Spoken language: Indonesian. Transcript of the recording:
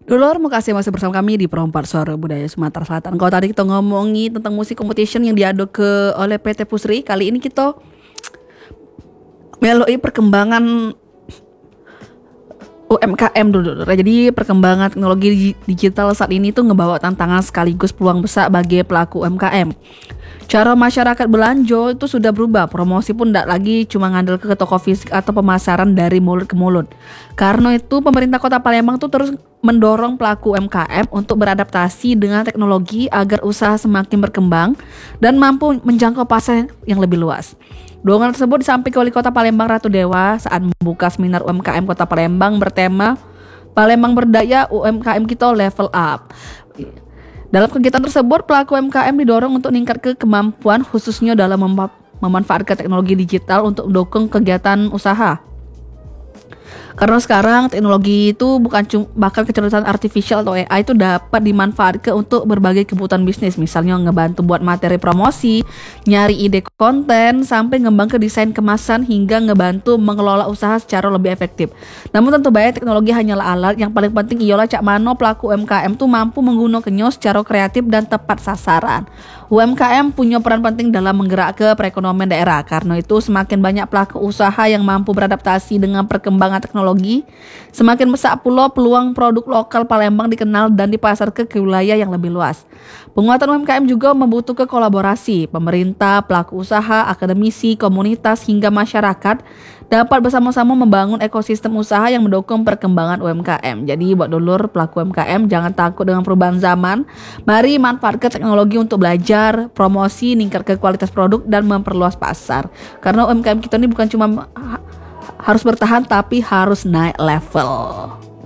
Dulur, makasih masih bersama kami di Perompak Suara Budaya Sumatera Selatan. Kalau tadi kita ngomongi tentang musik competition yang diaduk oleh PT Pusri, kali ini kita meloi perkembangan UMKM dulu. Jadi perkembangan teknologi digital saat ini tuh ngebawa tantangan sekaligus peluang besar bagi pelaku UMKM. Cara masyarakat belanja itu sudah berubah. Promosi pun tidak lagi cuma ngandel ke toko fisik atau pemasaran dari mulut ke mulut. Karena itu pemerintah Kota Palembang tuh terus mendorong pelaku UMKM untuk beradaptasi dengan teknologi agar usaha semakin berkembang dan mampu menjangkau pasar yang lebih luas. Dorongan tersebut disampaikan Wali Kota Palembang Ratu Dewa saat membuka seminar UMKM Kota Palembang bertema Palembang Berdaya, UMKM kita Level Up. Dalam kegiatan tersebut, pelaku UMKM didorong untuk meningkatkan kemampuan khususnya dalam memanfaatkan teknologi digital untuk mendukung kegiatan usaha. Karena sekarang teknologi itu bahkan kecerdasan artificial atau AI itu dapat dimanfaatkan untuk berbagai kebutuhan bisnis, misalnya ngebantu buat materi promosi, nyari ide konten, sampai ngembang ke desain kemasan hingga ngebantu mengelola usaha secara lebih efektif. Namun tentu baik teknologi hanyalah alat, yang paling penting ialah cak mano pelaku UMKM tuh mampu menggunakannya secara kreatif dan tepat sasaran. UMKM punya peran penting dalam menggerakkan perekonomian daerah. Karena itu semakin banyak pelaku usaha yang mampu beradaptasi dengan perkembangan teknologi, semakin besar pula peluang produk lokal Palembang dikenal dan dipasarkan ke wilayah yang lebih luas. Penguatan UMKM juga membutuhkan kolaborasi pemerintah, pelaku usaha, akademisi, komunitas hingga masyarakat dapat bersama-sama membangun ekosistem usaha yang mendukung perkembangan UMKM. Jadi buat dulur pelaku UMKM jangan takut dengan perubahan zaman. Mari manfaatkan teknologi untuk belajar, promosi, meningkatkan kualitas produk dan memperluas pasar. Karena UMKM kita ini bukan cuma harus bertahan tapi harus naik level.